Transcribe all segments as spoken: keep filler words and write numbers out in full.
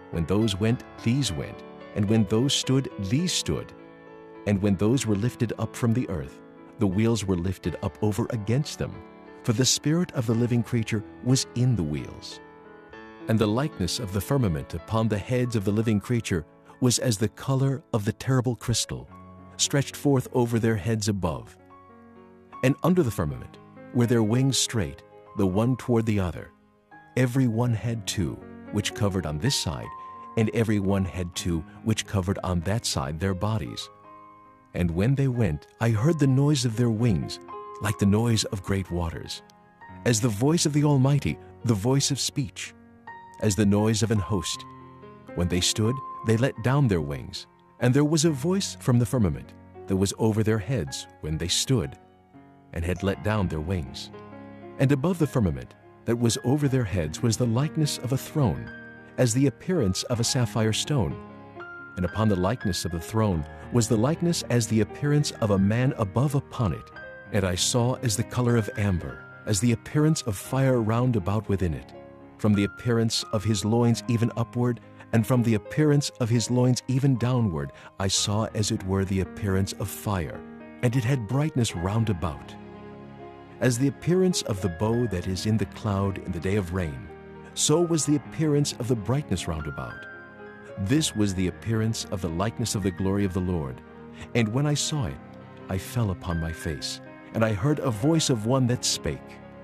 When those went, these went, and when those stood, these stood. And when those were lifted up from the earth, the wheels were lifted up over against them, for the spirit of the living creature was in the wheels. And the likeness of the firmament upon the heads of the living creature was as the color of the terrible crystal, stretched forth over their heads above. And under the firmament were their wings straight, the one toward the other. Every one had two, which covered on this side, and every one had two, which covered on that side their bodies. And when they went, I heard the noise of their wings, like the noise of great waters, as the voice of the Almighty, the voice of speech, as the noise of an host. When they stood, they let down their wings, and there was a voice from the firmament that was over their heads when they stood, and had let down their wings. And above the firmament that was over their heads was the likeness of a throne, as the appearance of a sapphire stone. And upon the likeness of the throne was the likeness as the appearance of a man above upon it. And I saw as the color of amber, as the appearance of fire round about within it. From the appearance of his loins even upward, and from the appearance of his loins even downward, I saw as it were the appearance of fire, and it had brightness round about. As the appearance of the bow that is in the cloud in the day of rain, so was the appearance of the brightness round about. This was the appearance of the likeness of the glory of the Lord. And when I saw it, I fell upon my face, and I heard a voice of one that spake.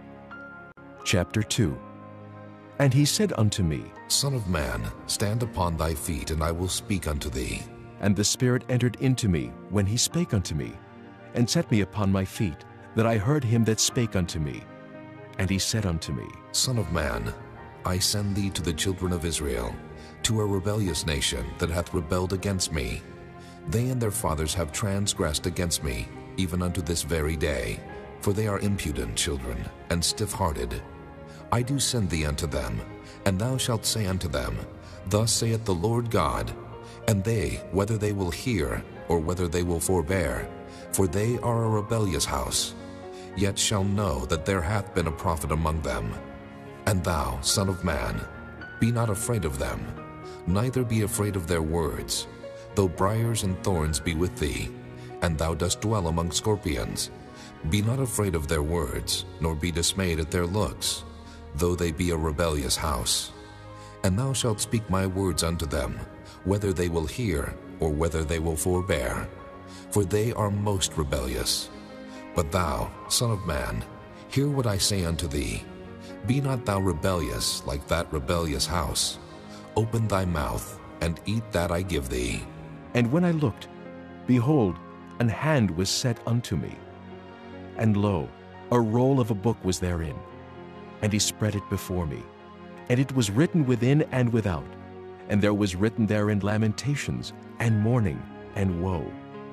Chapter two. And he said unto me, Son of man, stand upon thy feet, and I will speak unto thee. And the Spirit entered into me when he spake unto me, and set me upon my feet, that I heard him that spake unto me. And he said unto me, Son of man, I send thee to the children of Israel, to a rebellious nation that hath rebelled against me. They and their fathers have transgressed against me, even unto this very day, for they are impudent children, and stiff-hearted. I do send thee unto them, and thou shalt say unto them, Thus saith the Lord God, and they, whether they will hear, or whether they will forbear, for they are a rebellious house, yet shall know that there hath been a prophet among them. And thou, son of man, be not afraid of them, neither be afraid of their words, though briars and thorns be with thee, and thou dost dwell among scorpions. Be not afraid of their words, nor be dismayed at their looks, though they be a rebellious house. And thou shalt speak my words unto them, whether they will hear, or whether they will forbear, for they are most rebellious. But thou, son of man, hear what I say unto thee. Be not thou rebellious like that rebellious house. Open thy mouth, and eat that I give thee. And when I looked, behold, an hand was set unto me. And lo, a roll of a book was therein. And he spread it before me. And it was written within and without. And there was written therein lamentations, and mourning, and woe.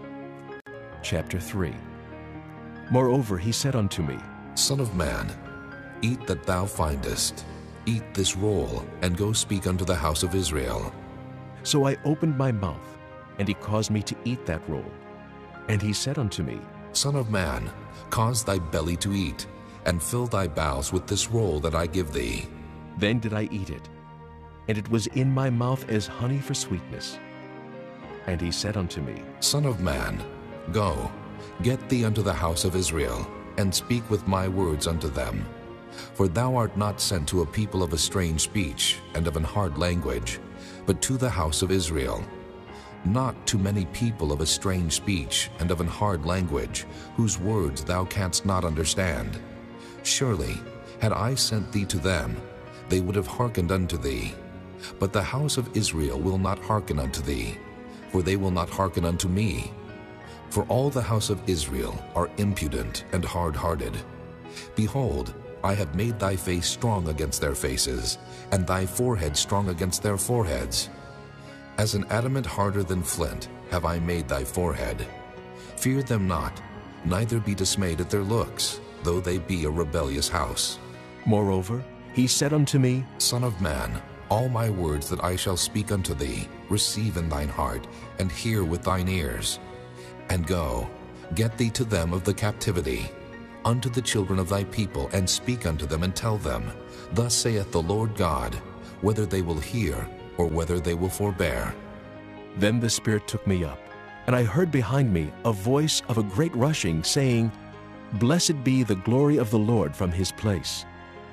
Chapter three. Moreover he said unto me, Son of man, eat that thou findest. Eat this roll, and go speak unto the house of Israel. So I opened my mouth, and he caused me to eat that roll. And he said unto me, Son of man, cause thy belly to eat, and fill thy bowels with this roll that I give thee. Then did I eat it, and it was in my mouth as honey for sweetness. And he said unto me, Son of man, go, get thee unto the house of Israel, and speak with my words unto them. For thou art not sent to a people of a strange speech and of an hard language, but to the house of Israel. Not to many people of a strange speech and of an hard language, whose words thou canst not understand. Surely, had I sent thee to them, they would have hearkened unto thee. But the house of Israel will not hearken unto thee, for they will not hearken unto me. For all the house of Israel are impudent and hard-hearted. Behold, I have made thy face strong against their faces, and thy forehead strong against their foreheads. As an adamant harder than flint have I made thy forehead. Fear them not, neither be dismayed at their looks, though they be a rebellious house. Moreover, he said unto me, Son of man, all my words that I shall speak unto thee, receive in thine heart, and hear with thine ears. And go, get thee to them of the captivity, unto the children of thy people, and speak unto them, and tell them, Thus saith the Lord God, whether they will hear, or whether they will forbear. Then the Spirit took me up, and I heard behind me a voice of a great rushing, saying, Blessed be the glory of the Lord from his place.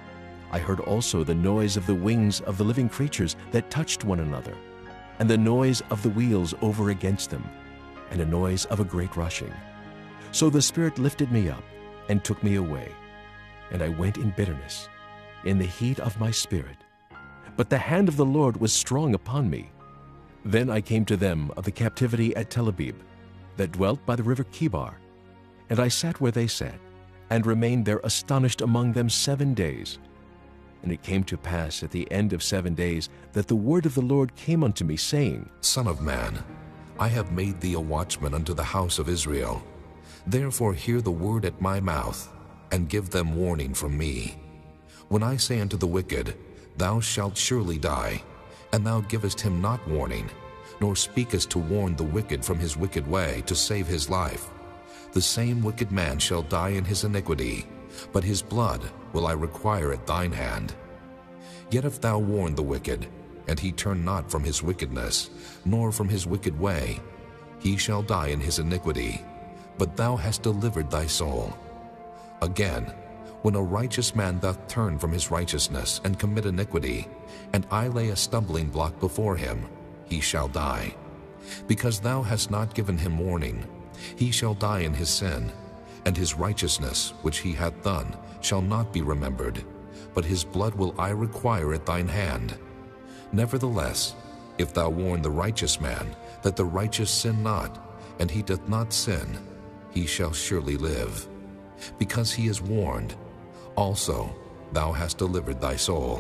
I heard also the noise of the wings of the living creatures that touched one another, and the noise of the wheels over against them, and a noise of a great rushing. So the Spirit lifted me up and took me away, and I went in bitterness, in the heat of my spirit. But the hand of the Lord was strong upon me. Then I came to them of the captivity at Tel Abib, that dwelt by the river Chebar, and I sat where they sat, and remained there astonished among them seven days. And it came to pass at the end of seven days that the word of the Lord came unto me, saying, Son of man, I have made thee a watchman unto the house of Israel. Therefore hear the word at my mouth, and give them warning from me. When I say unto the wicked, Thou shalt surely die, and thou givest him not warning, nor speakest to warn the wicked from his wicked way, to save his life, the same wicked man shall die in his iniquity, but his blood will I require at thine hand. Yet if thou warn the wicked, and he turn not from his wickedness, nor from his wicked way, he shall die in his iniquity, but thou hast delivered thy soul. Again, when a righteous man doth turn from his righteousness, and commit iniquity, and I lay a stumbling block before him, he shall die. Because thou hast not given him warning, he shall die in his sin, and his righteousness which he hath done shall not be remembered, but his blood will I require at thine hand. Nevertheless, if thou warn the righteous man, that the righteous sin not, and he doth not sin, he shall surely live. Because he is warned, also thou hast delivered thy soul.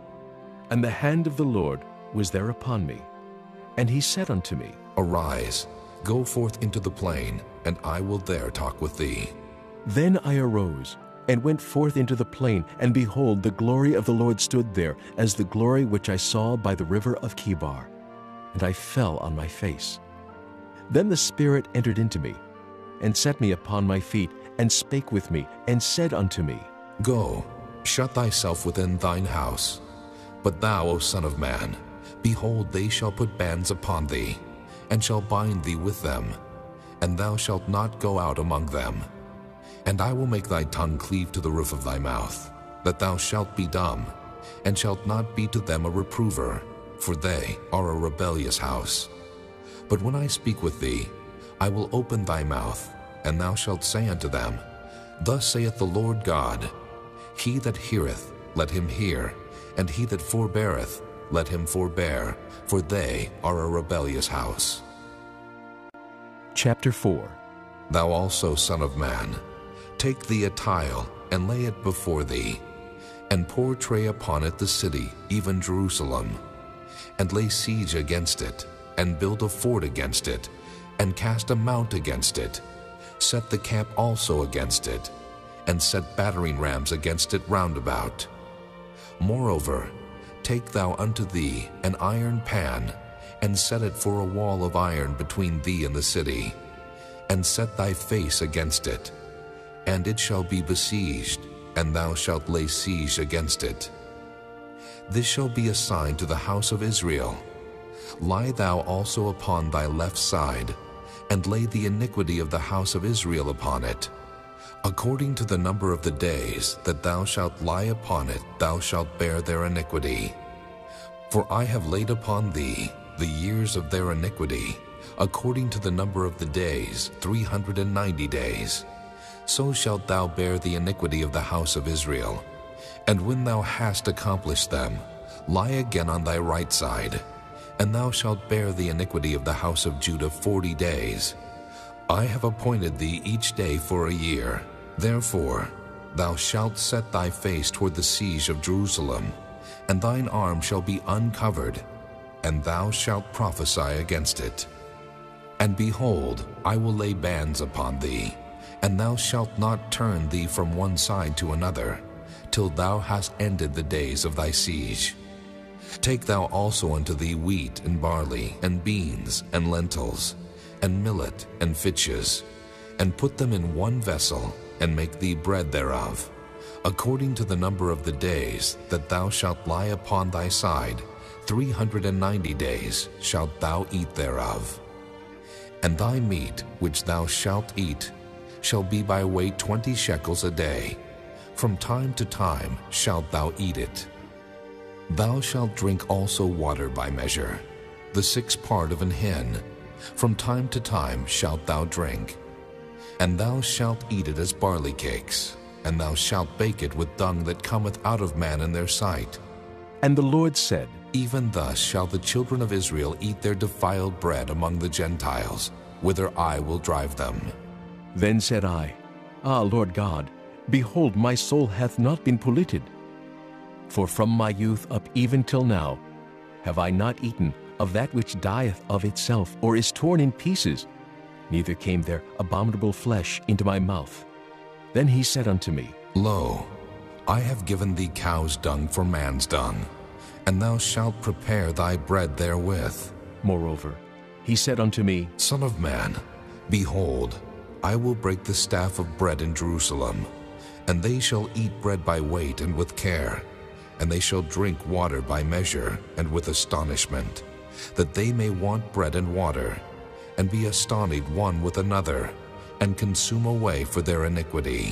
And the hand of the Lord was there upon me, and he said unto me, Arise, go forth into the plain, and I will there talk with thee. Then I arose, and went forth into the plain, and behold, the glory of the Lord stood there, as the glory which I saw by the river of Chebar. And I fell on my face. Then the Spirit entered into me, and set me upon my feet, and spake with me, and said unto me, Go, shut thyself within thine house. But thou, O son of man, behold, they shall put bands upon thee, and shall bind thee with them, and thou shalt not go out among them. And I will make thy tongue cleave to the roof of thy mouth, that thou shalt be dumb, and shalt not be to them a reprover, for they are a rebellious house. But when I speak with thee, I will open thy mouth, and thou shalt say unto them, Thus saith the Lord God, He that heareth, let him hear, and he that forbeareth, let him forbear, for they are a rebellious house. Chapter four. Thou also, son of man, take thee a tile, and lay it before thee, and portray upon it the city, even Jerusalem, and lay siege against it, and build a fort against it, and cast a mount against it. Set the camp also against it, and set battering rams against it round about. Moreover, take thou unto thee an iron pan, and set it for a wall of iron between thee and the city, and set thy face against it. And it shall be besieged, and thou shalt lay siege against it. This shall be a sign to the house of Israel. Lie thou also upon thy left side, and lay the iniquity of the house of Israel upon it. According to the number of the days that thou shalt lie upon it, thou shalt bear their iniquity. For I have laid upon thee the years of their iniquity, according to the number of the days, three hundred and ninety days. So shalt thou bear the iniquity of the house of Israel. And when thou hast accomplished them, lie again on thy right side, and thou shalt bear the iniquity of the house of Judah forty days. I have appointed thee each day for a year. Therefore thou shalt set thy face toward the siege of Jerusalem, and thine arm shall be uncovered, and thou shalt prophesy against it. And behold, I will lay bands upon thee, and thou shalt not turn thee from one side to another, till thou hast ended the days of thy siege. Take thou also unto thee wheat and barley, and beans and lentils, and millet and fitches, and put them in one vessel, and make thee bread thereof, according to the number of the days that thou shalt lie upon thy side, Three hundred and ninety days shalt thou eat thereof. And thy meat which thou shalt eat shall be by weight twenty shekels a day. From time to time shalt thou eat it. Thou shalt drink also water by measure, the sixth part of an hin. From time to time shalt thou drink. And thou shalt eat it as barley cakes, and thou shalt bake it with dung that cometh out of man in their sight. And the Lord said, Even thus shall the children of Israel eat their defiled bread among the Gentiles, whither I will drive them. Then said I, Ah, Lord God, behold, my soul hath not been polluted. For from my youth up even till now have I not eaten of that which dieth of itself, or is torn in pieces, neither came there abominable flesh into my mouth. Then he said unto me, Lo, I have given thee cow's dung for man's dung, and thou shalt prepare thy bread therewith. Moreover, he said unto me, Son of man, behold, I will break the staff of bread in Jerusalem, and they shall eat bread by weight and with care, and they shall drink water by measure and with astonishment, that they may want bread and water, and be astonished one with another, and consume away for their iniquity.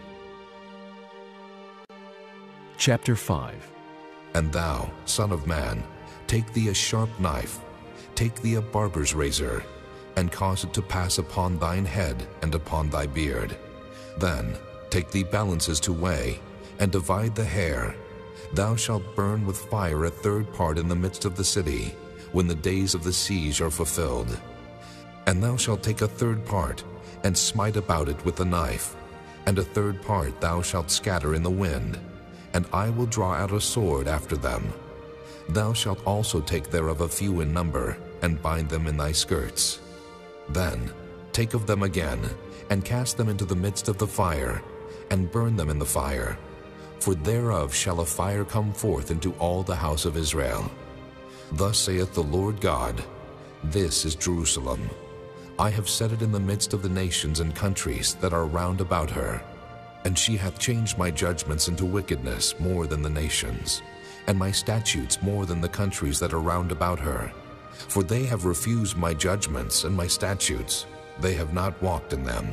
Chapter five. And thou, son of man, take thee a sharp knife, take thee a barber's razor, and cause it to pass upon thine head and upon thy beard. Then take thee balances to weigh, and divide the hair. Thou shalt burn with fire a third part in the midst of the city, when the days of the siege are fulfilled. And thou shalt take a third part, and smite about it with the knife, and a third part thou shalt scatter in the wind, and I will draw out a sword after them. Thou shalt also take thereof a few in number, and bind them in thy skirts. Then take of them again, and cast them into the midst of the fire, and burn them in the fire. For thereof shall a fire come forth into all the house of Israel. Thus saith the Lord God, This is Jerusalem. I have set it in the midst of the nations and countries that are round about her. And she hath changed my judgments into wickedness more than the nations, and my statutes more than the countries that are round about her. For they have refused my judgments and my statutes, they have not walked in them.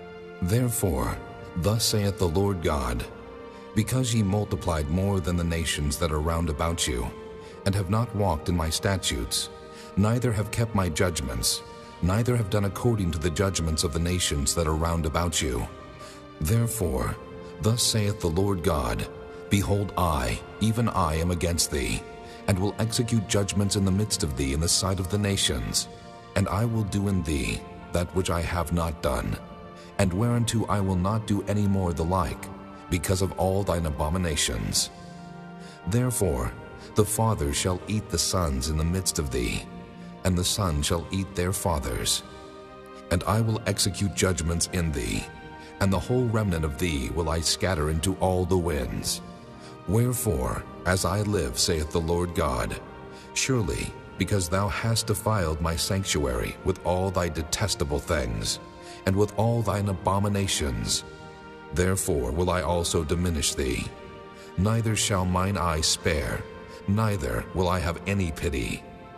Therefore, thus saith the Lord God, Because ye multiplied more than the nations that are round about you, and have not walked in my statutes, neither have kept my judgments, neither have done according to the judgments of the nations that are round about you. Therefore, thus saith the Lord God, Behold, I, even I, am against thee, and will execute judgments in the midst of thee in the sight of the nations. And I will do in thee that which I have not done, and whereunto I will not do any more the like, because of all thine abominations. Therefore, the fathers shall eat the sons in the midst of thee, and the sons shall eat their fathers. And I will execute judgments in thee, and the whole remnant of thee will I scatter into all the winds. Wherefore, as I live, saith the Lord God, surely, because thou hast defiled my sanctuary with all thy detestable things, and with all thine abominations, therefore will I also diminish thee. Neither shall mine eye spare, neither will I have any pity.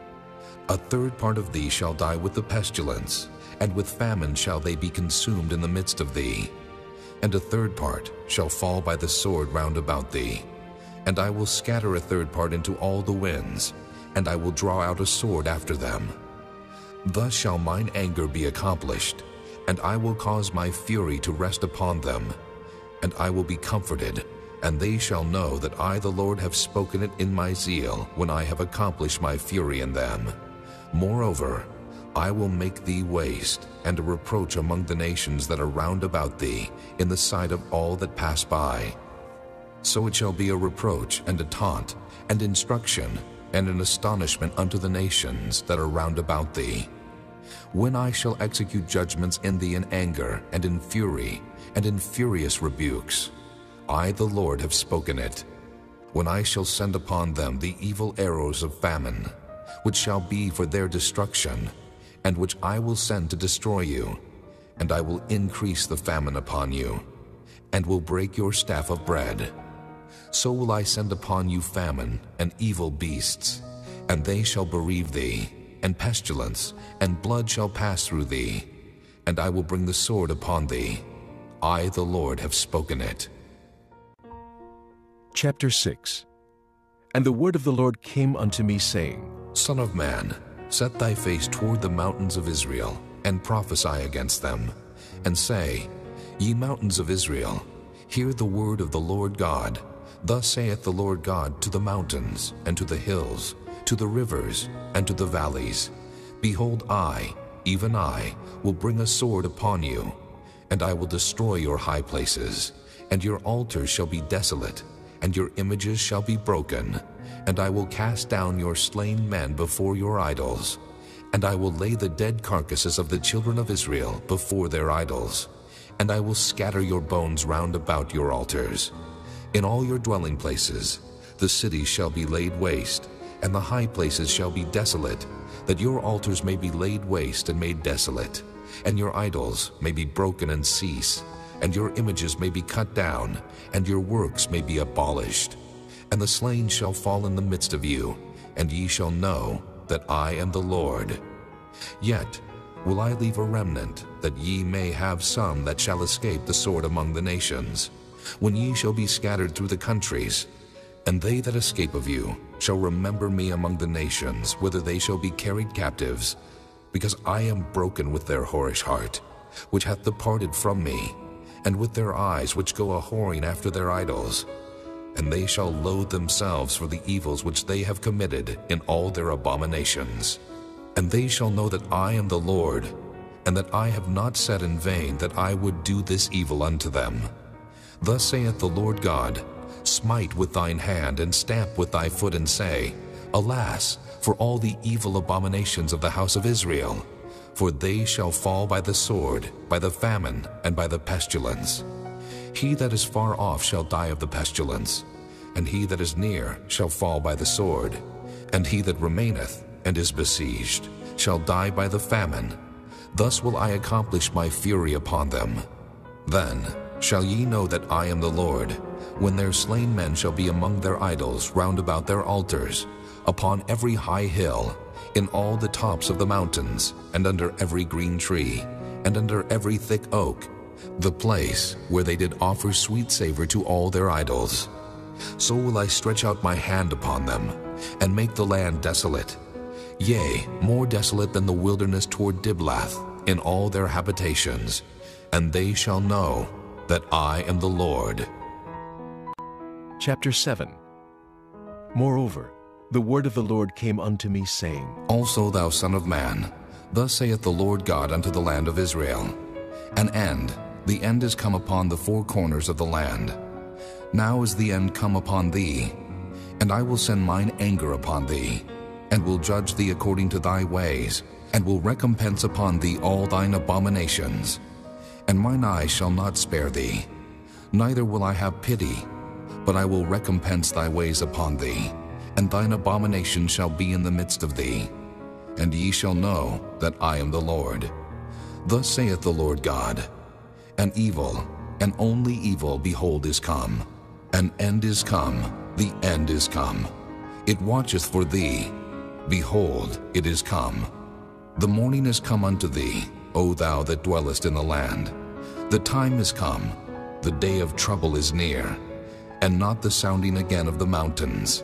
A third part of thee shall die with the pestilence, and with famine shall they be consumed in the midst of thee. And a third part shall fall by the sword round about thee. And I will scatter a third part into all the winds, and I will draw out a sword after them. Thus shall mine anger be accomplished, and I will cause my fury to rest upon them. And I will be comforted, and they shall know that I the Lord have spoken it in my zeal, when I have accomplished my fury in them. Moreover, I will make thee waste, and a reproach among the nations that are round about thee, in the sight of all that pass by. So it shall be a reproach, and a taunt, and instruction, and an astonishment unto the nations that are round about thee. When I shall execute judgments in thee in anger, and in fury, and in furious rebukes, I the Lord have spoken it. When I shall send upon them the evil arrows of famine, which shall be for their destruction, and which I will send to destroy you, and I will increase the famine upon you, and will break your staff of bread. So will I send upon you famine and evil beasts, and they shall bereave thee, and pestilence, and blood shall pass through thee, and I will bring the sword upon thee. I, the Lord, have spoken it. Chapter six. And the word of the Lord came unto me, saying, Son of man, set thy face toward the mountains of Israel, and prophesy against them, and say, Ye mountains of Israel, hear the word of the Lord God. Thus saith the Lord God to the mountains, and to the hills, to the rivers, and to the valleys, Behold, I, even I, will bring a sword upon you, and I will destroy your high places, and your altars shall be desolate, and your images shall be broken, and I will cast down your slain men before your idols, and I will lay the dead carcasses of the children of Israel before their idols, and I will scatter your bones round about your altars. In all your dwelling places the cities shall be laid waste, and the high places shall be desolate, that your altars may be laid waste and made desolate, and your idols may be broken and cease, and your images may be cut down, and your works may be abolished. And the slain shall fall in the midst of you, and ye shall know that I am the Lord. Yet will I leave a remnant, that ye may have some that shall escape the sword among the nations, when ye shall be scattered through the countries. And they that escape of you shall remember me among the nations, whither they shall be carried captives, because I am broken with their whorish heart, which hath departed from me, and with their eyes which go a-whoring after their idols. And they shall loathe themselves for the evils which they have committed in all their abominations. And they shall know that I am the Lord, and that I have not said in vain that I would do this evil unto them. Thus saith the Lord God, Smite with thine hand, and stamp with thy foot, and say, Alas, for all the evil abominations of the house of Israel! For they shall fall by the sword, by the famine, and by the pestilence. He that is far off shall die of the pestilence, and he that is near shall fall by the sword, and he that remaineth and is besieged shall die by the famine. Thus will I accomplish my fury upon them. Then shall ye know that I am the Lord, when their slain men shall be among their idols round about their altars, upon every high hill, in all the tops of the mountains, and under every green tree, and under every thick oak, the place where they did offer sweet savor to all their idols. So will I stretch out my hand upon them, and make the land desolate, yea, more desolate than the wilderness toward Diblath, in all their habitations, and they shall know that I am the Lord. Chapter seven. Moreover, the word of the Lord came unto me, saying, Also, thou son of man, thus saith the Lord God unto the land of Israel, An end, the end is come upon the four corners of the land. Now is the end come upon thee, and I will send mine anger upon thee, and will judge thee according to thy ways, and will recompense upon thee all thine abominations. And mine eye shall not spare thee, neither will I have pity, but I will recompense thy ways upon thee, and thine abomination shall be in the midst of thee. And ye shall know that I am the Lord. Thus saith the Lord God, An evil, and only evil, behold, is come. An end is come, the end is come. It watcheth for thee. Behold, it is come. The morning is come unto thee, O thou that dwellest in the land. The time is come, the day of trouble is near, and not the sounding again of the mountains.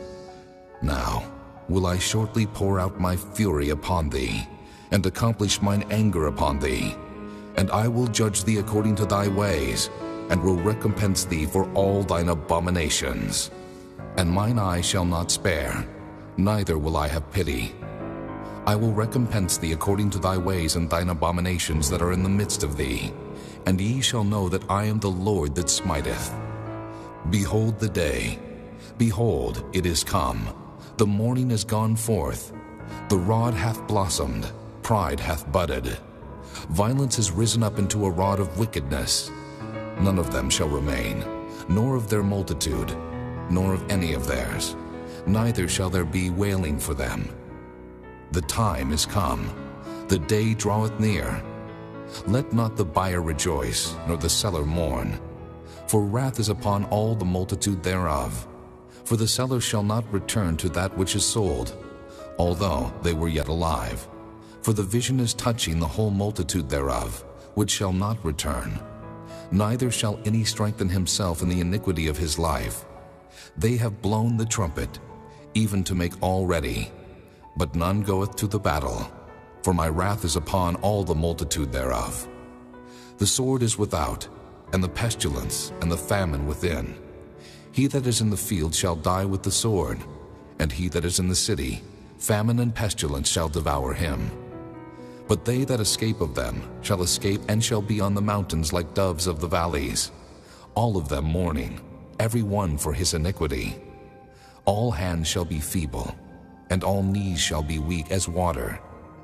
Now will I shortly pour out my fury upon thee, and accomplish mine anger upon thee. And I will judge thee according to thy ways, and will recompense thee for all thine abominations. And mine eye shall not spare, neither will I have pity. I will recompense thee according to thy ways and thine abominations that are in the midst of thee, and ye shall know that I am the Lord that smiteth. Behold the day, behold, it is come, the morning is gone forth, the rod hath blossomed, pride hath budded. Violence is risen up into a rod of wickedness. None of them shall remain, nor of their multitude, nor of any of theirs, neither shall there be wailing for them. The time is come, the day draweth near. Let not the buyer rejoice, nor the seller mourn, for wrath is upon all the multitude thereof. For the seller shall not return to that which is sold. although they were yet alive. For the vision is touching the whole multitude thereof, which shall not return. Neither shall any strengthen himself in the iniquity of his life. They have blown the trumpet, even to make all ready. But none goeth to the battle, for my wrath is upon all the multitude thereof. The sword is without, and the pestilence, and the famine within. He that is in the field shall die with the sword, and he that is in the city, famine and pestilence shall devour him. But they that escape of them shall escape and shall be on the mountains like doves of the valleys, all of them mourning, every one for his iniquity. All hands shall be feeble, and all knees shall be weak as water.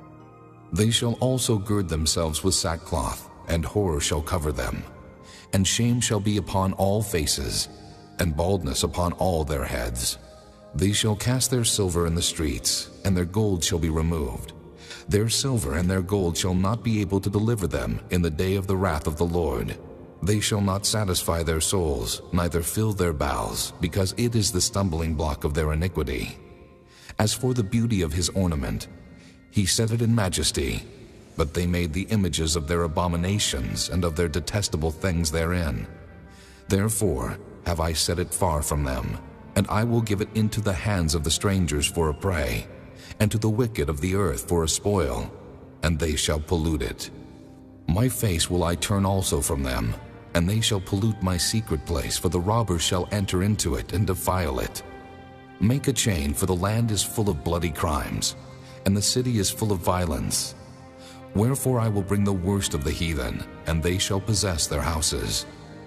They shall also gird themselves with sackcloth, and horror shall cover them. And shame shall be upon all faces, and baldness upon all their heads. They shall cast their silver in the streets, and their gold shall be removed. Their silver and their gold shall not be able to deliver them in the day of the wrath of the Lord. They shall not satisfy their souls, neither fill their bowels, because it is the stumbling block of their iniquity. As for the beauty of his ornament, he set it in majesty, but they made the images of their abominations and of their detestable things therein. Therefore have I set it far from them, and I will give it into the hands of the strangers for a prey, and to the wicked of the earth for a spoil, and they shall pollute it. My face will I turn also from them, and they shall pollute my secret place, for the robbers shall enter into it and defile it. Make a chain, for the land is full of bloody crimes, and the city is full of violence. Wherefore I will bring the worst of the heathen, and they shall possess their houses.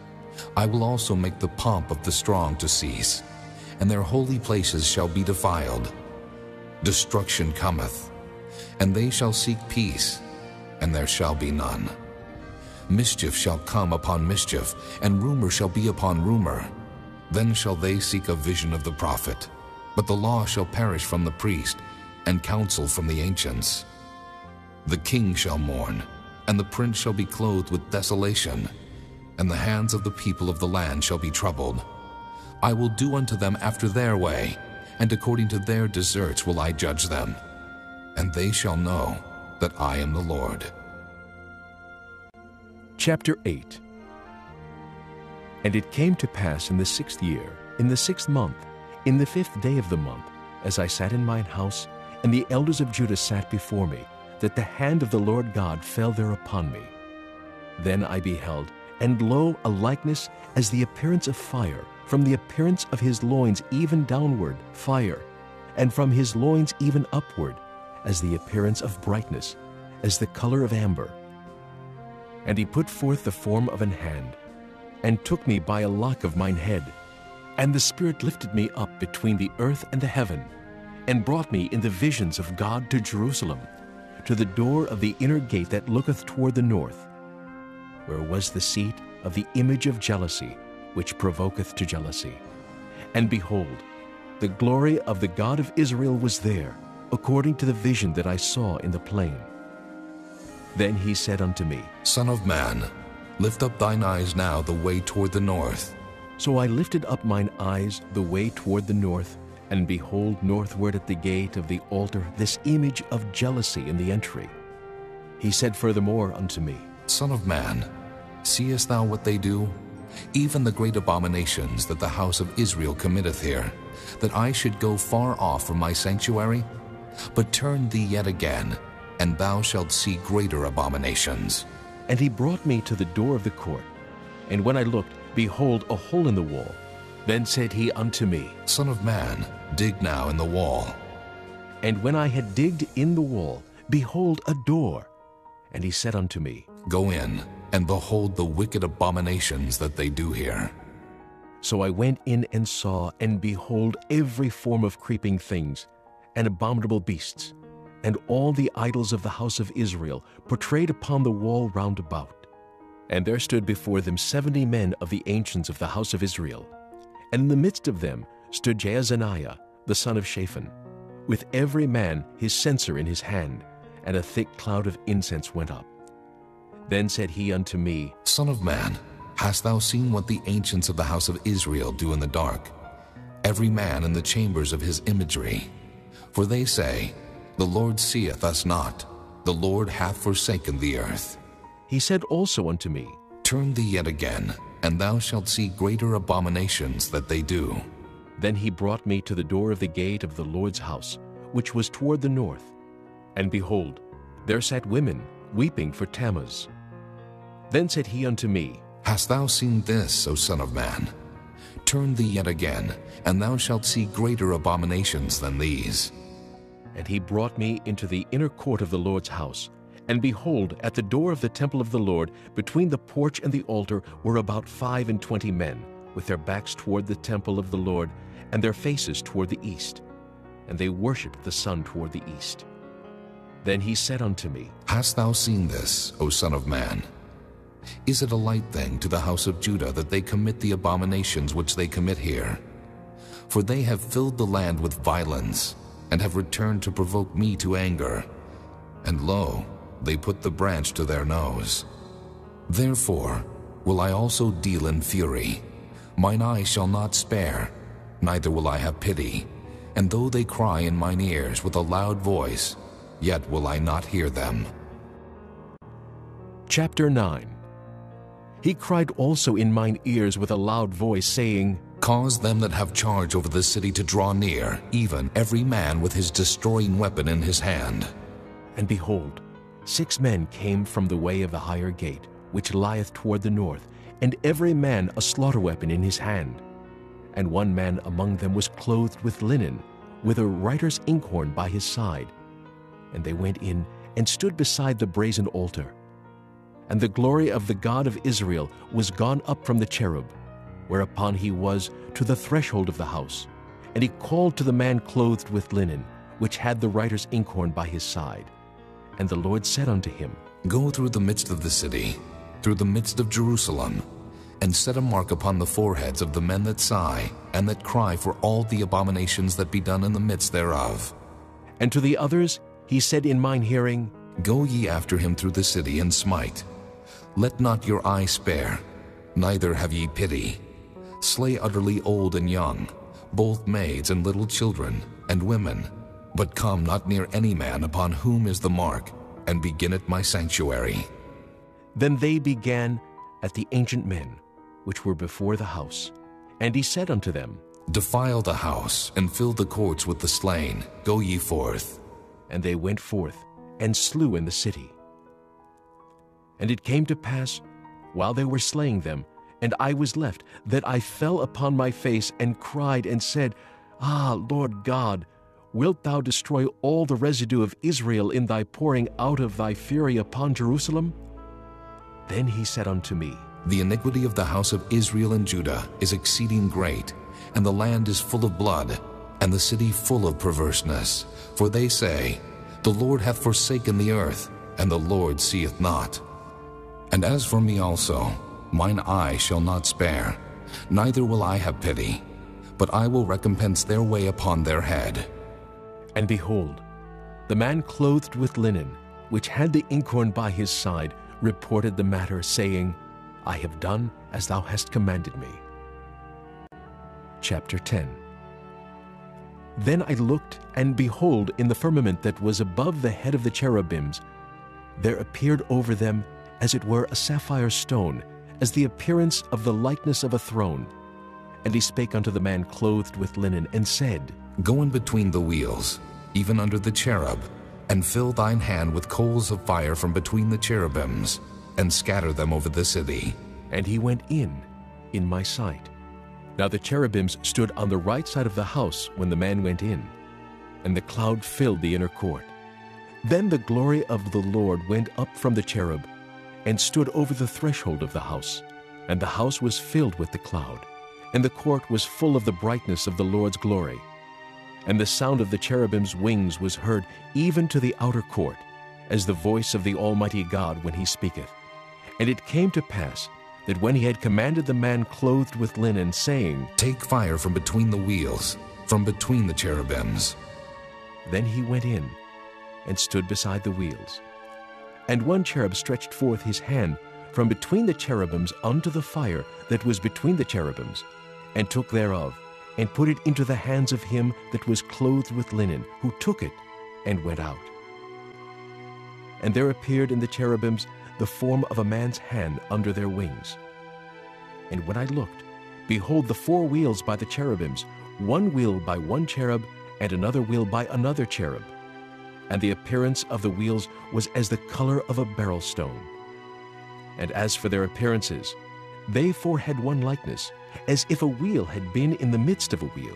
I will also make the pomp of the strong to cease, and their holy places shall be defiled. Destruction cometh, and they shall seek peace, and there shall be none. Mischief shall come upon mischief, and rumor shall be upon rumor. Then shall they seek a vision of the prophet, but the law shall perish from the priest, and counsel from the ancients. The king shall mourn, and the prince shall be clothed with desolation, and the hands of the people of the land shall be troubled. I will do unto them after their way, and according to their deserts will I judge them. And they shall know that I am the Lord. Chapter eight. And it came to pass in the sixth year, in the sixth month, in the fifth day of the month, as I sat in mine house, and the elders of Judah sat before me, that the hand of the Lord God fell there upon me. Then I beheld, and lo, a likeness as the appearance of fire, from the appearance of his loins even downward, fire, and from his loins even upward, as the appearance of brightness, as the color of amber. And he put forth the form of an hand, and took me by a lock of mine head. And the Spirit lifted me up between the earth and the heaven, and brought me in the visions of God to Jerusalem, to the door of the inner gate that looketh toward the north, where was the seat of the image of jealousy, which provoketh to jealousy. And behold, the glory of the God of Israel was there, according to the vision that I saw in the plain. Then he said unto me, Son of man, lift up thine eyes now the way toward the north. So I lifted up mine eyes the way toward the north, and behold northward at the gate of the altar this image of jealousy in the entry. He said furthermore unto me, Son of man, seest thou what they do? Even the great abominations that the house of Israel committeth here, that I should go far off from my sanctuary? But turn thee yet again, and thou shalt see greater abominations. And he brought me to the door of the court. And when I looked, behold, a hole in the wall. Then said he unto me, Son of man, dig now in the wall. And when I had digged in the wall, behold, a door. And he said unto me, Go in, and behold the wicked abominations that they do here. So I went in and saw, and behold, every form of creeping things, and abominable beasts, and all the idols of the house of Israel portrayed upon the wall round about. And there stood before them seventy men of the ancients of the house of Israel. And in the midst of them stood Jaazaniah, the son of Shaphan, with every man his censer in his hand, and a thick cloud of incense went up. Then said he unto me, Son of man, hast thou seen what the ancients of the house of Israel do in the dark? Every man in the chambers of his imagery. For they say, The Lord seeth us not, the Lord hath forsaken the earth. He said also unto me, Turn thee yet again, and thou shalt see greater abominations that they do. Then he brought me to the door of the gate of the Lord's house, which was toward the north. And behold, there sat women, weeping for Tammuz. Then said he unto me, Hast thou seen this, O son of man? Turn thee yet again, and thou shalt see greater abominations than these. And he brought me into the inner court of the Lord's house. And behold, at the door of the temple of the Lord, between the porch and the altar, were about five and twenty men, with their backs toward the temple of the Lord, and their faces toward the east. And they worshipped the sun toward the east. Then he said unto me, Hast thou seen this, O son of man? Is it a light thing to the house of Judah that they commit the abominations which they commit here? For they have filled the land with violence, and have returned to provoke me to anger. And lo, they put the branch to their nose. Therefore will I also deal in fury. Mine eye shall not spare, neither will I have pity. And though they cry in mine ears with a loud voice, yet will I not hear them. Chapter nine. He cried also in mine ears with a loud voice, saying, Cause them that have charge over the city to draw near, even every man with his destroying weapon in his hand. And behold, six men came from the way of the higher gate, which lieth toward the north, and every man a slaughter weapon in his hand. And one man among them was clothed with linen, with a writer's inkhorn by his side. And they went in and stood beside the brazen altar. And the glory of the God of Israel was gone up from the cherub, whereupon he was to the threshold of the house. And he called to the man clothed with linen, which had the writer's inkhorn by his side. And the Lord said unto him, Go through the midst of the city, through the midst of Jerusalem, and set a mark upon the foreheads of the men that sigh, and that cry for all the abominations that be done in the midst thereof. And to the others he said in mine hearing, Go ye after him through the city, and smite. Let not your eye spare, neither have ye pity. Slay utterly old and young, both maids and little children, and women. But come not near any man upon whom is the mark, and begin at my sanctuary. Then they began at the ancient men, which were before the house. And he said unto them, Defile the house, and fill the courts with the slain. Go ye forth. And they went forth, and slew in the city. And it came to pass, while they were slaying them, and I was left, that I fell upon my face, and cried, and said, Ah, Lord God, wilt thou destroy all the residue of Israel in thy pouring out of thy fury upon Jerusalem? Then he said unto me, The iniquity of the house of Israel and Judah is exceeding great, and the land is full of blood, and the city full of perverseness. For they say, The Lord hath forsaken the earth, and the Lord seeth not. And as for me also, mine eye shall not spare, neither will I have pity, but I will recompense their way upon their head. And behold, the man clothed with linen, which had the inkhorn by his side, reported the matter, saying, I have done as thou hast commanded me. Chapter ten. Then I looked, and behold, in the firmament that was above the head of the cherubims, there appeared over them as it were a sapphire stone, as the appearance of the likeness of a throne. And he spake unto the man clothed with linen, and said, Go in between the wheels, even under the cherub, and fill thine hand with coals of fire from between the cherubims, and scatter them over the city. And he went in, in my sight. Now the cherubims stood on the right side of the house when the man went in, and the cloud filled the inner court. Then the glory of the Lord went up from the cherub, and stood over the threshold of the house. And the house was filled with the cloud, and the court was full of the brightness of the Lord's glory. And the sound of the cherubim's wings was heard even to the outer court, as the voice of the Almighty God when he speaketh. And it came to pass, that when he had commanded the man clothed with linen, saying, Take fire from between the wheels, from between the cherubims. Then he went in, and stood beside the wheels. And one cherub stretched forth his hand from between the cherubims unto the fire that was between the cherubims, and took thereof, and put it into the hands of him that was clothed with linen, who took it and went out. And there appeared in the cherubims the form of a man's hand under their wings. And when I looked, behold, the four wheels by the cherubims, one wheel by one cherub, and another wheel by another cherub. And the appearance of the wheels was as the color of a beryl stone. And as for their appearances, they four had one likeness, as if a wheel had been in the midst of a wheel.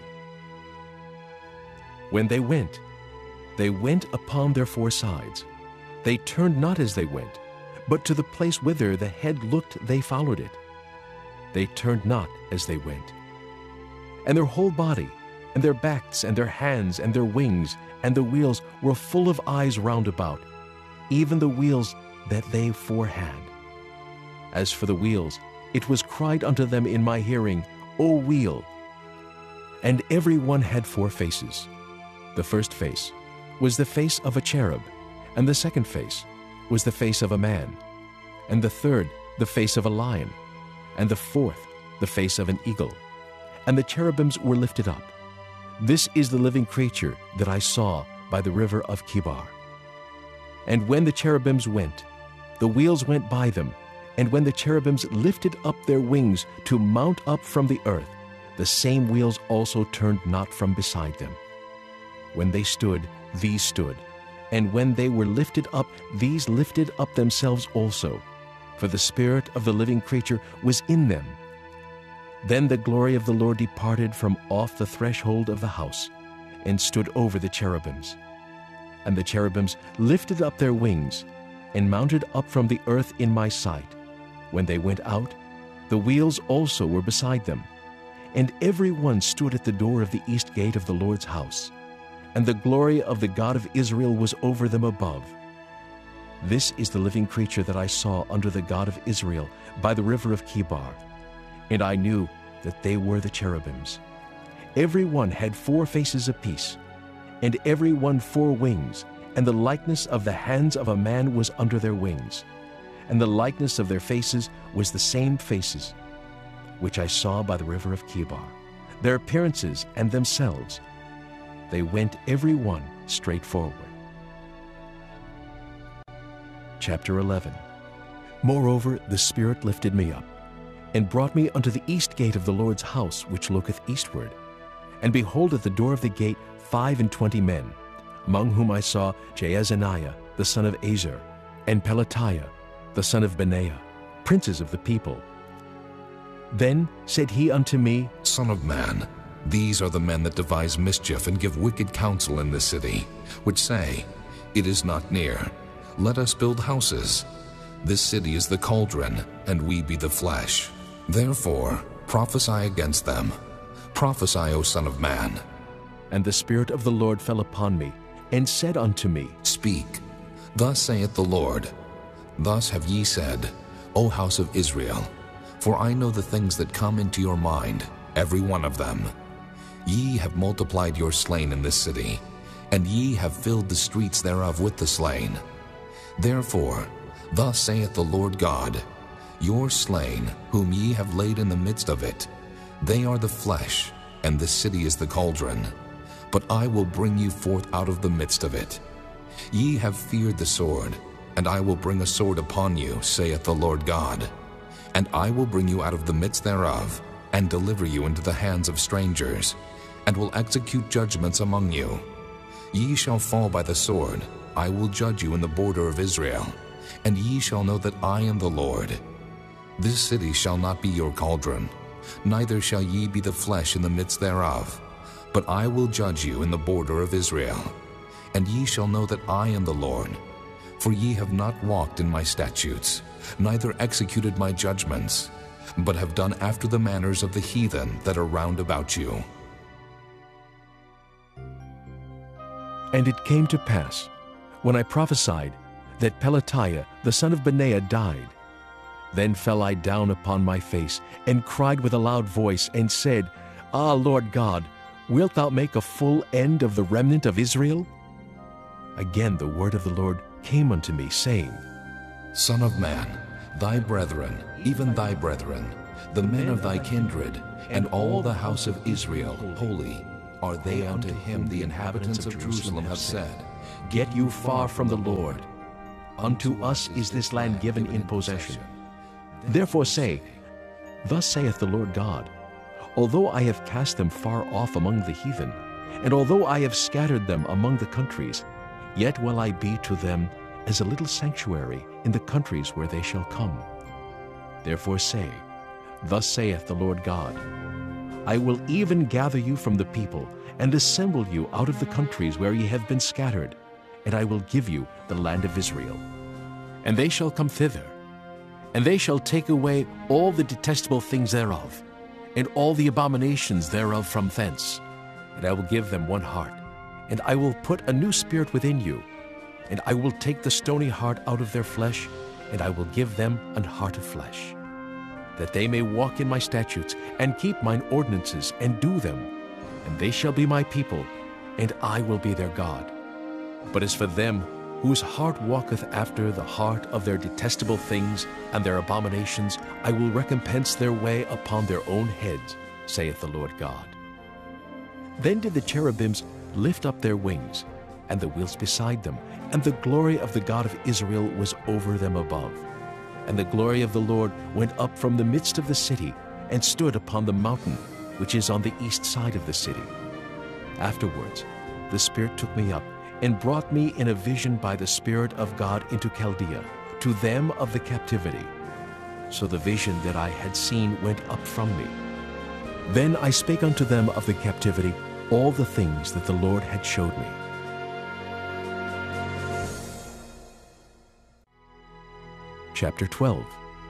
When they went, they went upon their four sides. They turned not as they went, but to the place whither the head looked they followed it. They turned not as they went. And their whole body, and their backs, and their hands, and their wings, and the wheels were full of eyes round about, even the wheels that they four had. As for the wheels, it was cried unto them in my hearing, O wheel! And every one had four faces. The first face was the face of a cherub, and the second face was the face of a man, and the third the face of a lion, and the fourth the face of an eagle. And the cherubims were lifted up. This is the living creature that I saw by the river of Chebar. And when the cherubims went, the wheels went by them, and when the cherubims lifted up their wings to mount up from the earth, the same wheels also turned not from beside them. When they stood, these stood, and when they were lifted up, these lifted up themselves also, for the spirit of the living creature was in them. Then the glory of the Lord departed from off the threshold of the house, and stood over the cherubims. And the cherubims lifted up their wings, and mounted up from the earth in my sight. When they went out, the wheels also were beside them. And every one stood at the door of the east gate of the Lord's house. And the glory of the God of Israel was over them above. This is the living creature that I saw under the God of Israel by the river of Chebar. And I knew that they were the cherubims. Every one had four faces apiece, and every one four wings, and the likeness of the hands of a man was under their wings. And the likeness of their faces was the same faces which I saw by the river of Chebar. Their appearances and themselves, they went every one straight forward. Chapter eleven. Moreover, the Spirit lifted me up, and brought me unto the east gate of the Lord's house, which looketh eastward. And behold, at the door of the gate five and twenty men, among whom I saw Jaazaniah the son of Azur, and Pelatiah the son of Benaiah, princes of the people. Then said he unto me, Son of man, these are the men that devise mischief and give wicked counsel in this city, which say, It is not near, let us build houses. This city is the cauldron, and we be the flesh. Therefore prophesy against them. Prophesy, O son of man. And the Spirit of the Lord fell upon me, and said unto me, Speak. Thus saith the Lord, Thus have ye said, O house of Israel, for I know the things that come into your mind, every one of them. Ye have multiplied your slain in this city, and ye have filled the streets thereof with the slain. Therefore, thus saith the Lord God, Your slain, whom ye have laid in the midst of it, they are the flesh, and this city is the cauldron. But I will bring you forth out of the midst of it. Ye have feared the sword, and I will bring a sword upon you, saith the Lord God. And I will bring you out of the midst thereof, and deliver you into the hands of strangers, and will execute judgments among you. Ye shall fall by the sword, I will judge you in the border of Israel, and ye shall know that I am the Lord. This city shall not be your cauldron, neither shall ye be the flesh in the midst thereof, but I will judge you in the border of Israel. And ye shall know that I am the Lord, for ye have not walked in my statutes, neither executed my judgments, but have done after the manners of the heathen that are round about you. And it came to pass, when I prophesied, that Pelatiah the son of Benaiah died. Then fell I down upon my face, and cried with a loud voice, and said, Ah, Lord God, wilt thou make a full end of the remnant of Israel? Again the word of the Lord came unto me, saying, Son of man, thy brethren, even thy brethren, The men of thy kindred, and all the house of Israel, holy, are they unto him. The inhabitants of Jerusalem have said, Get you far from the Lord. Unto us is this land given in possession. Therefore say, Thus saith the Lord God, Although I have cast them far off among the heathen, and although I have scattered them among the countries, yet will I be to them as a little sanctuary in the countries where they shall come. Therefore say, Thus saith the Lord God, I will even gather you from the people, and assemble you out of the countries where ye have been scattered, and I will give you the land of Israel. And they shall come thither, and they shall take away all the detestable things thereof, and all the abominations thereof from thence. And I will give them one heart, and I will put a new spirit within you, and I will take the stony heart out of their flesh, and I will give them an heart of flesh, that they may walk in my statutes, and keep mine ordinances, and do them. And they shall be my people, and I will be their God. But as for them, whose heart walketh after the heart of their detestable things and their abominations, I will recompense their way upon their own heads, saith the Lord God. Then did the cherubims lift up their wings, and the wheels beside them, and the glory of the God of Israel was over them above. And the glory of the Lord went up from the midst of the city, and stood upon the mountain which is on the east side of the city. Afterwards the Spirit took me up, and brought me in a vision by the Spirit of God into Chaldea, to them of the captivity. So the vision that I had seen went up from me. Then I spake unto them of the captivity all the things that the Lord had showed me. Chapter twelve.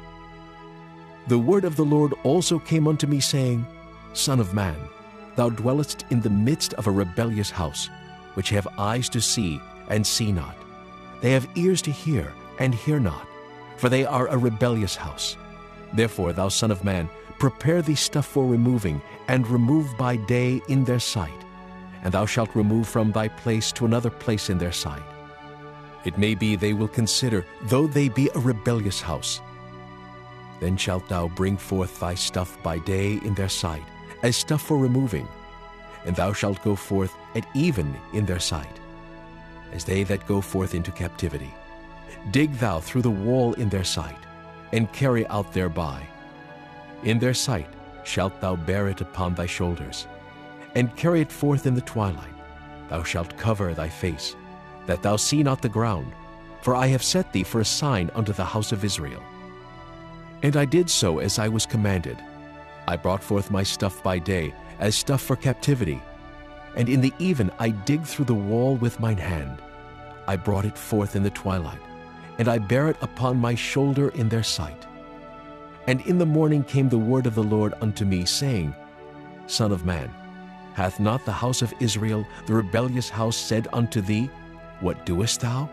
The word of the Lord also came unto me, saying, Son of man, thou dwellest in the midst of a rebellious house, which have eyes to see, and see not. They have ears to hear, and hear not, for they are a rebellious house. Therefore, thou son of man, prepare thee stuff for removing, and remove by day in their sight. And thou shalt remove from thy place to another place in their sight. It may be they will consider, though they be a rebellious house. Then shalt thou bring forth thy stuff by day in their sight, as stuff for removing, and thou shalt go forth at even in their sight, as they that go forth into captivity. Dig thou through the wall in their sight, and carry out thereby. In their sight shalt thou bear it upon thy shoulders, and carry it forth in the twilight. Thou shalt cover thy face, that thou see not the ground, for I have set thee for a sign unto the house of Israel. And I did so as I was commanded. I brought forth my stuff by day, as stuff for captivity, and in the even I digged through the wall with mine hand. I brought it forth in the twilight, and I bare it upon my shoulder in their sight. And in the morning came the word of the Lord unto me, saying, Son of man, hath not the house of Israel, the rebellious house, said unto thee, What doest thou?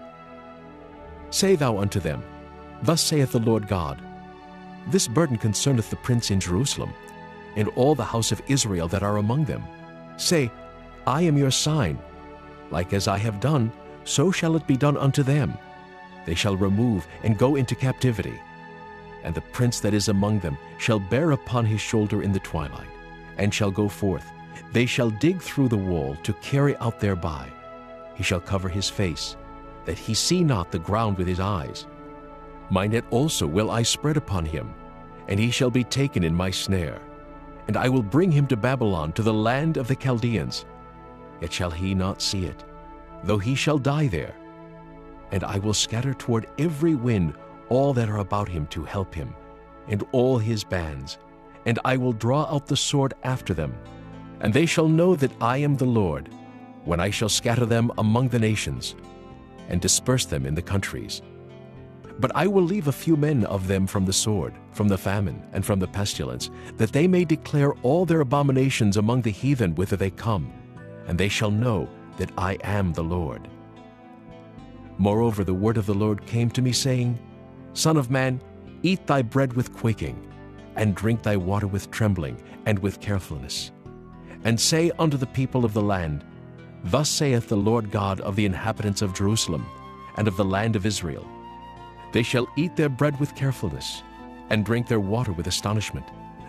Say thou unto them, Thus saith the Lord God, This burden concerneth the prince in Jerusalem, and all the house of Israel that are among them. Say, I am your sign. Like as I have done, so shall it be done unto them. They shall remove and go into captivity. And the prince that is among them shall bear upon his shoulder in the twilight, and shall go forth. They shall dig through the wall to carry out thereby. He shall cover his face, that he see not the ground with his eyes. My net also will I spread upon him, and he shall be taken in my snare. And I will bring him to Babylon, to the land of the Chaldeans. Yet shall he not see it, though he shall die there. And I will scatter toward every wind all that are about him to help him, and all his bands. And I will draw out the sword after them. And they shall know that I am the Lord, when I shall scatter them among the nations, and disperse them in the countries. But I will leave a few men of them from the sword, from the famine, and from the pestilence, that they may declare all their abominations among the heathen whither they come, and they shall know that I am the Lord. Moreover, the word of the Lord came to me, saying, Son of man, eat thy bread with quaking, and drink thy water with trembling and with carefulness. And say unto the people of the land, Thus saith the Lord God of the inhabitants of Jerusalem, and of the land of Israel, They shall eat their bread with carefulness, and drink their water with astonishment,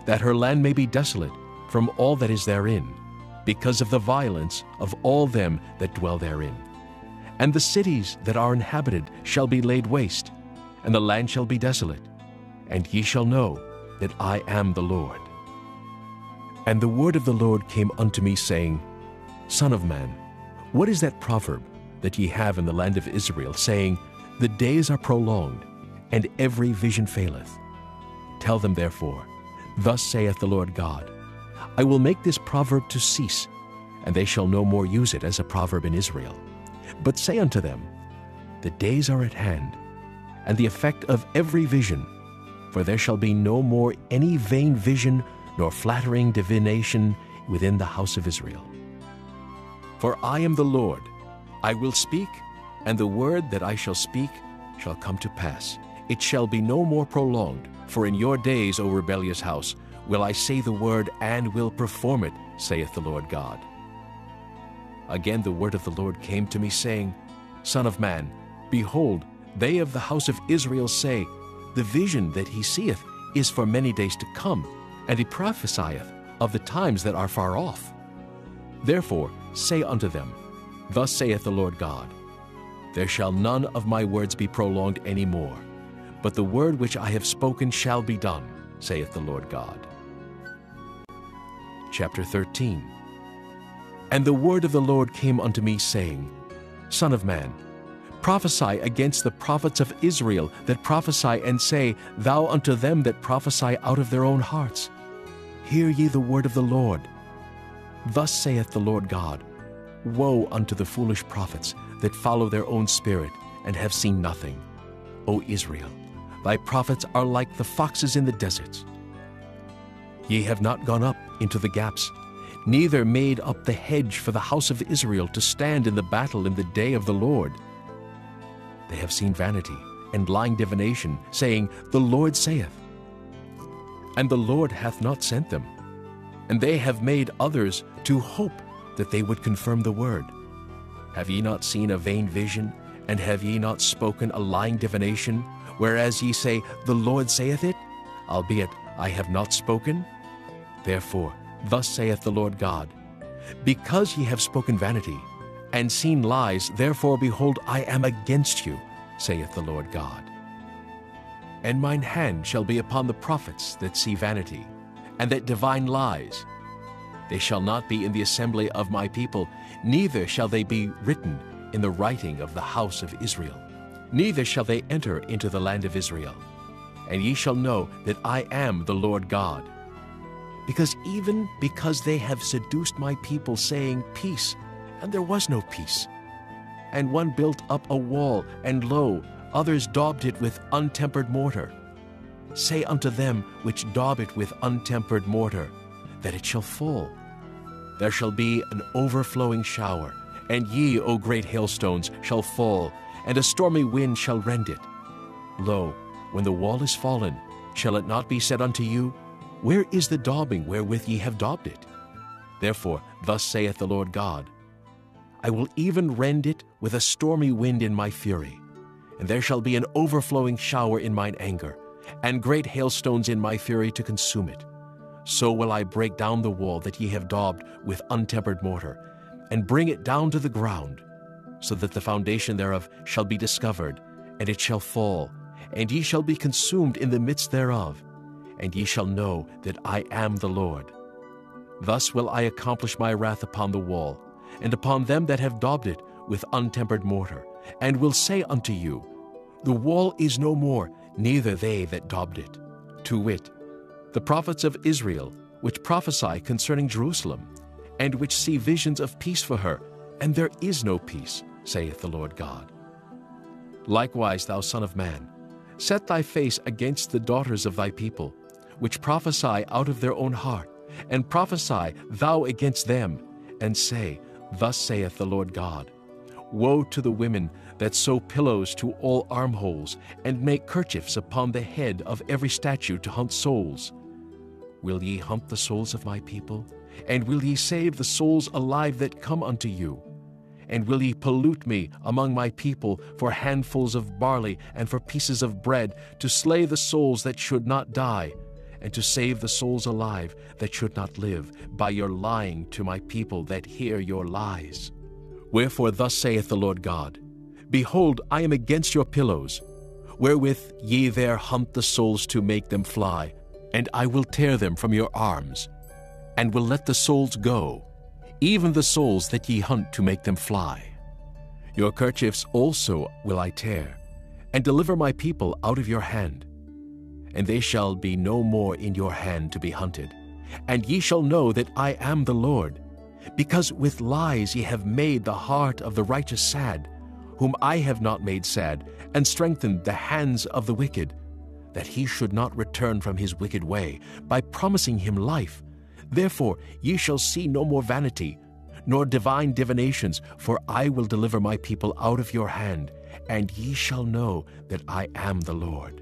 that her land may be desolate from all that is therein, because of the violence of all them that dwell therein. And the cities that are inhabited shall be laid waste, and the land shall be desolate, and ye shall know that I am the Lord. And the word of the Lord came unto me, saying, Son of man, what is that proverb that ye have in the land of Israel, saying, The days are prolonged, and every vision faileth? Tell them therefore, Thus saith the Lord God, I will make this proverb to cease, and they shall no more use it as a proverb in Israel. But say unto them, The days are at hand, and the effect of every vision, for there shall be no more any vain vision nor flattering divination within the house of Israel. For I am the Lord, I will speak, and the word that I shall speak shall come to pass. It shall be no more prolonged, for in your days, O rebellious house, will I say the word, and will perform it, saith the Lord God. Again the word of the Lord came to me, saying, Son of man, behold, they of the house of Israel say, The vision that he seeth is for many days to come, and he prophesieth of the times that are far off. Therefore say unto them, Thus saith the Lord God, There shall none of my words be prolonged any more, but the word which I have spoken shall be done, saith the Lord God. Chapter thirteen. And the word of the Lord came unto me, saying, Son of man, prophesy against the prophets of Israel that prophesy, and say thou unto them that prophesy out of their own hearts, Hear ye the word of the Lord. Thus saith the Lord God, Woe unto the foolish prophets that follow their own spirit, and have seen nothing. O Israel, thy prophets are like the foxes in the deserts. Ye have not gone up into the gaps, neither made up the hedge for the house of Israel to stand in the battle in the day of the Lord. They have seen vanity and lying divination, saying, The Lord saith. And the Lord hath not sent them. And they have made others to hope that they would confirm the word. Have ye not seen a vain vision, and have ye not spoken a lying divination, whereas ye say, The Lord saith it, albeit I have not spoken? Therefore, thus saith the Lord God, Because ye have spoken vanity, and seen lies, therefore, behold, I am against you, saith the Lord God. And mine hand shall be upon the prophets that see vanity, and that divine lies. They shall not be in the assembly of my people, neither shall they be written in the writing of the house of Israel. Neither shall they enter into the land of Israel. And ye shall know that I am the Lord God. Because even because they have seduced my people, saying, Peace, and there was no peace. And one built up a wall, and lo, others daubed it with untempered mortar. Say unto them which daub it with untempered mortar, that it shall fall. There shall be an overflowing shower, and ye, O great hailstones, shall fall, and a stormy wind shall rend it. Lo, when the wall is fallen, shall it not be said unto you, Where is the daubing wherewith ye have daubed it? Therefore, thus saith the Lord God, I will even rend it with a stormy wind in my fury, and there shall be an overflowing shower in mine anger, and great hailstones in my fury to consume it. So will I break down the wall that ye have daubed with untempered mortar, and bring it down to the ground, so that the foundation thereof shall be discovered, and it shall fall, and ye shall be consumed in the midst thereof, and ye shall know that I am the Lord. Thus will I accomplish my wrath upon the wall, and upon them that have daubed it with untempered mortar, and will say unto you, The wall is no more, neither they that daubed it. To wit, the prophets of Israel, which prophesy concerning Jerusalem, and which see visions of peace for her, and there is no peace, saith the Lord God. Likewise, thou son of man, set thy face against the daughters of thy people, which prophesy out of their own heart, and prophesy thou against them, and say, Thus saith the Lord God, Woe to the women that sew pillows to all armholes, and make kerchiefs upon the head of every statue to hunt souls. Will ye hunt the souls of my people? And will ye save the souls alive that come unto you? And will ye pollute me among my people for handfuls of barley and for pieces of bread, to slay the souls that should not die, and to save the souls alive that should not live, by your lying to my people that hear your lies. Wherefore thus saith the Lord God, Behold, I am against your pillows, wherewith ye there hunt the souls to make them fly, and I will tear them from your arms, and will let the souls go, even the souls that ye hunt to make them fly. Your kerchiefs also will I tear, and deliver my people out of your hand. And they shall be no more in your hand to be hunted. And ye shall know that I am the Lord, because with lies ye have made the heart of the righteous sad, whom I have not made sad, and strengthened the hands of the wicked, that he should not return from his wicked way, by promising him life. Therefore ye shall see no more vanity, nor divine divinations, for I will deliver my people out of your hand, and ye shall know that I am the Lord.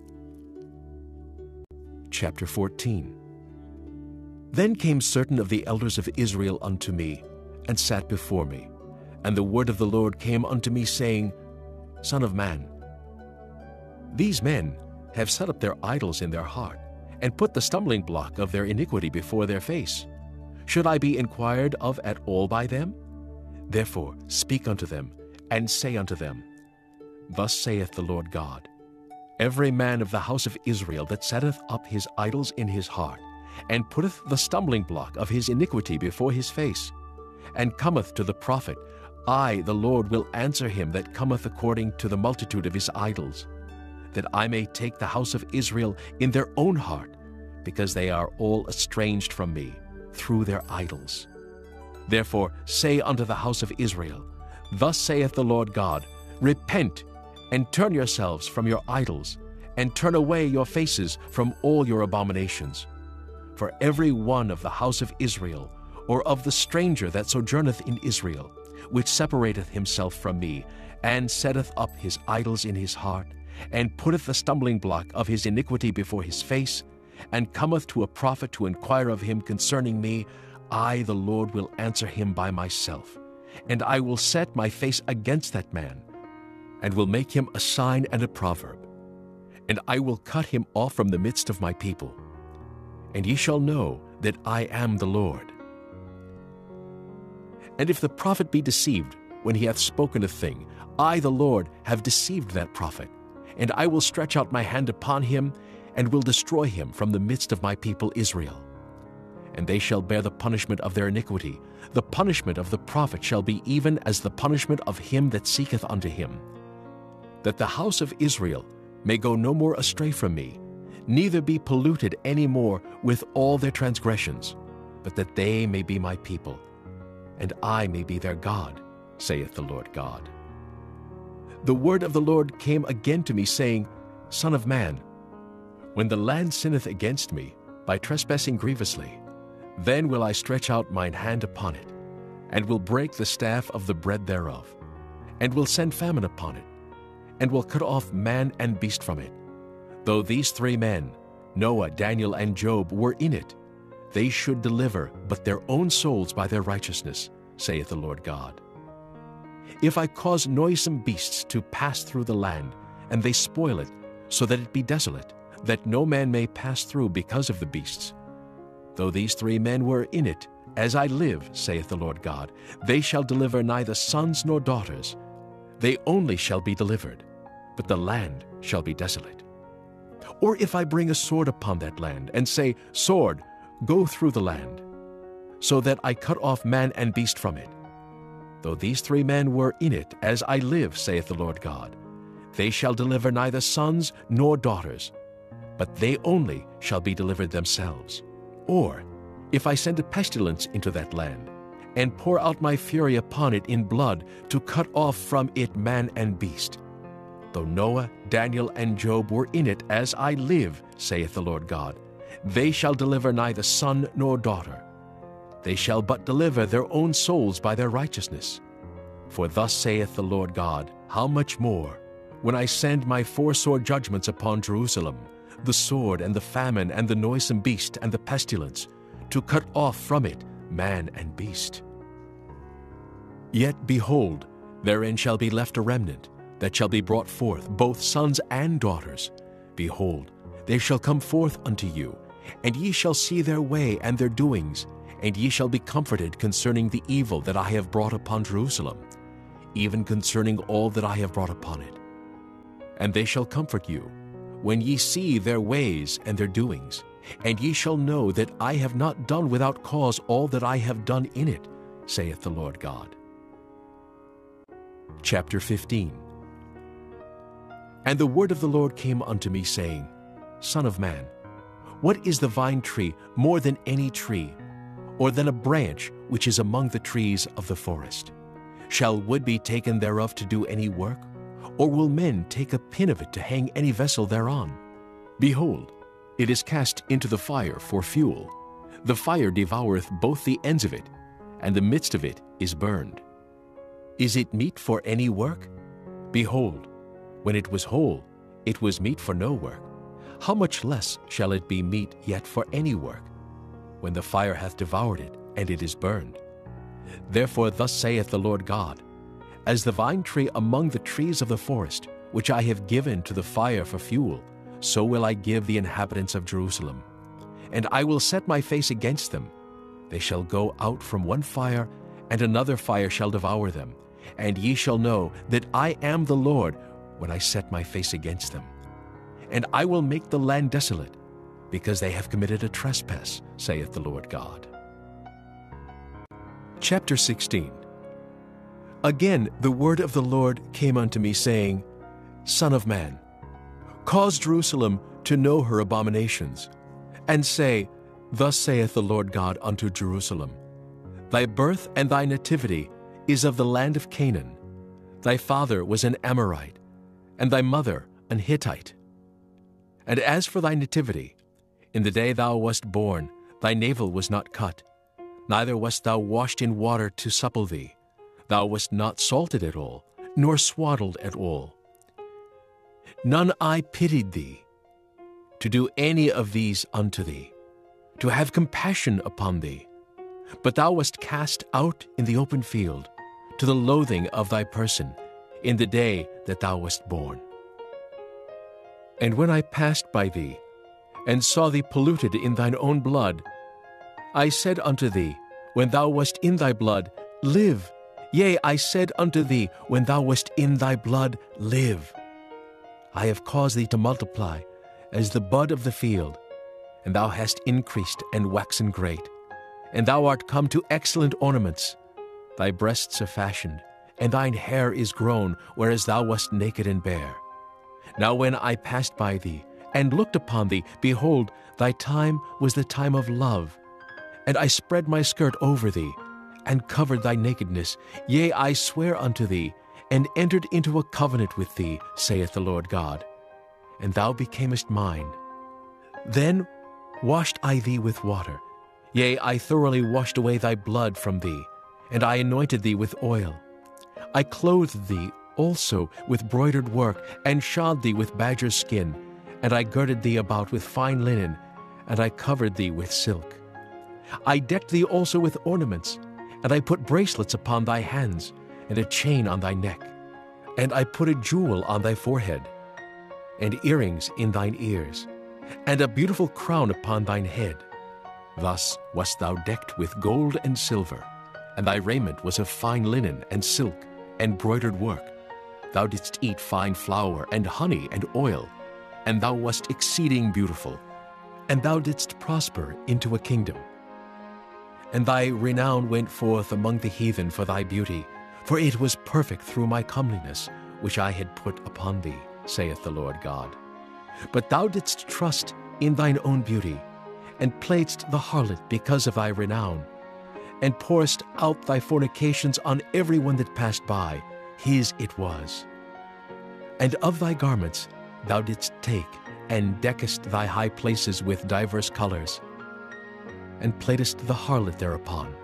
Chapter fourteen. Then came certain of the elders of Israel unto me, and sat before me. And the word of the Lord came unto me, saying, Son of man, these men have set up their idols in their heart, and put the stumbling block of their iniquity before their face. Should I be inquired of at all by them? Therefore speak unto them, and say unto them, Thus saith the Lord God, Every man of the house of Israel that setteth up his idols in his heart, and putteth the stumbling block of his iniquity before his face, and cometh to the prophet, I, the Lord, will answer him that cometh according to the multitude of his idols, that I may take the house of Israel in their own heart, because they are all estranged from me through their idols. Therefore say unto the house of Israel, Thus saith the Lord God, Repent, and turn yourselves from your idols, and turn away your faces from all your abominations. For every one of the house of Israel, or of the stranger that sojourneth in Israel, which separateth himself from me, and setteth up his idols in his heart, and putteth the stumbling block of his iniquity before his face, and cometh to a prophet to inquire of him concerning me, I, the Lord, will answer him by myself, and I will set my face against that man, and will make him a sign and a proverb, and I will cut him off from the midst of my people. And ye shall know that I am the Lord. And if the prophet be deceived when he hath spoken a thing, I, the Lord, have deceived that prophet, and I will stretch out my hand upon him, and will destroy him from the midst of my people Israel. And they shall bear the punishment of their iniquity. The punishment of the prophet shall be even as the punishment of him that seeketh unto him. That the house of Israel may go no more astray from me, neither be polluted any more with all their transgressions, but that they may be my people, and I may be their God, saith the Lord God. The word of the Lord came again to me, saying, Son of man, when the land sinneth against me, by trespassing grievously, then will I stretch out mine hand upon it, and will break the staff of the bread thereof, and will send famine upon it, and will cut off man and beast from it. Though these three men, Noah, Daniel, and Job, were in it, they should deliver but their own souls by their righteousness, saith the Lord God. If I cause noisome beasts to pass through the land, and they spoil it, so that it be desolate, that no man may pass through because of the beasts, though these three men were in it, as I live, saith the Lord God, they shall deliver neither sons nor daughters. They only shall be delivered, but the land shall be desolate. Or if I bring a sword upon that land, and say, Sword, go through the land, so that I cut off man and beast from it, though these three men were in it, as I live, saith the Lord God, they shall deliver neither sons nor daughters, but they only shall be delivered themselves. Or if I send a pestilence into that land, and pour out my fury upon it in blood, to cut off from it man and beast, though Noah, Daniel, and Job were in it, as I live, saith the Lord God, they shall deliver neither son nor daughter. They shall but deliver their own souls by their righteousness. For thus saith the Lord God, How much more, when I send my foursore judgments upon Jerusalem, the sword and the famine and the noisome beast and the pestilence, to cut off from it man and beast. Yet behold, therein shall be left a remnant, that shall be brought forth, both sons and daughters. Behold, they shall come forth unto you, and ye shall see their way and their doings, and ye shall be comforted concerning the evil that I have brought upon Jerusalem, even concerning all that I have brought upon it. And they shall comfort you, when ye see their ways and their doings, and ye shall know that I have not done without cause all that I have done in it, saith the Lord God. Chapter fifteen. And the word of the Lord came unto me, saying, Son of man, what is the vine tree more than any tree, or than a branch which is among the trees of the forest? Shall wood be taken thereof to do any work? Or will men take a pin of it to hang any vessel thereon? Behold, it is cast into the fire for fuel. The fire devoureth both the ends of it, and the midst of it is burned. Is it meet for any work? Behold, when it was whole, it was meet for no work. How much less shall it be meet yet for any work, when the fire hath devoured it, and it is burned? Therefore thus saith the Lord God, As the vine tree among the trees of the forest, which I have given to the fire for fuel, so will I give the inhabitants of Jerusalem. And I will set my face against them. They shall go out from one fire, and another fire shall devour them. And ye shall know that I am the Lord, when I set my face against them. And I will make the land desolate, because they have committed a trespass, saith the Lord God. Chapter sixteen. Again the word of the Lord came unto me, saying, Son of man, cause Jerusalem to know her abominations, and say, Thus saith the Lord God unto Jerusalem, Thy birth and thy nativity is of the land of Canaan. Thy father was an Amorite, and thy mother an Hittite. And as for thy nativity, in the day thou wast born, thy navel was not cut, neither wast thou washed in water to supple thee. Thou wast not salted at all, nor swaddled at all. None eye pitied thee, to do any of these unto thee, to have compassion upon thee. But thou wast cast out in the open field, to the loathing of thy person, in the day that thou wast born. And when I passed by thee, and saw thee polluted in thine own blood, I said unto thee, when thou wast in thy blood, Live. Yea, I said unto thee, when thou wast in thy blood, Live. I have caused thee to multiply as the bud of the field, and thou hast increased and waxen great. And thou art come to excellent ornaments. Thy breasts are fashioned, and thine hair is grown, whereas thou wast naked and bare. Now when I passed by thee, and looked upon thee, behold, thy time was the time of love. And I spread my skirt over thee, and covered thy nakedness. Yea, I swear unto thee, and entered into a covenant with thee, saith the Lord God. And thou becamest mine. Then washed I thee with water. Yea, I thoroughly washed away thy blood from thee, and I anointed thee with oil. I clothed thee also with broidered work, and shod thee with badger's skin, and I girded thee about with fine linen, and I covered thee with silk. I decked thee also with ornaments, and I put bracelets upon thy hands, and a chain on thy neck, and I put a jewel on thy forehead, and earrings in thine ears, and a beautiful crown upon thine head. Thus wast thou decked with gold and silver, and thy raiment was of fine linen and silk and broidered work. Thou didst eat fine flour and honey and oil, and thou wast exceeding beautiful, and thou didst prosper into a kingdom. And thy renown went forth among the heathen for thy beauty, for it was perfect through my comeliness, which I had put upon thee, saith the Lord God. But thou didst trust in thine own beauty, and playedst the harlot because of thy renown, and pourest out thy fornications on every one that passed by, his it was. And of thy garments thou didst take, and deckest thy high places with divers colors, and playedst the harlot thereupon.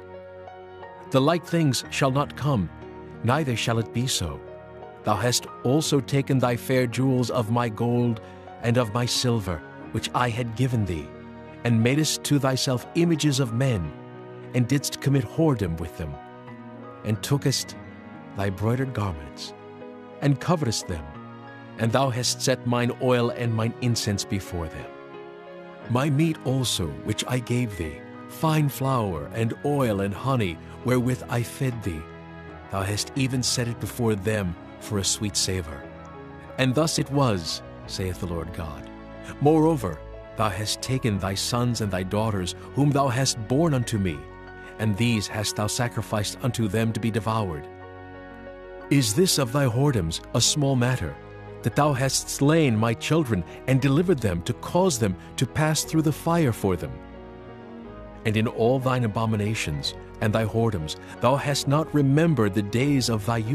The like things shall not come, neither shall it be so. Thou hast also taken thy fair jewels of my gold and of my silver, which I had given thee, and madest to thyself images of men, and didst commit whoredom with them, and tookest thy broidered garments, and coveredst them, and thou hast set mine oil and mine incense before them. My meat also, which I gave thee, fine flour and oil and honey, wherewith I fed thee, thou hast even set it before them for a sweet savor. And thus it was, saith the Lord God. Moreover, thou hast taken thy sons and thy daughters, whom thou hast borne unto me, and these hast thou sacrificed unto them to be devoured. Is this of thy whoredoms a small matter, that thou hast slain my children, and delivered them to cause them to pass through the fire for them? And in all thine abominations and thy whoredoms thou hast not remembered the days of thy youth,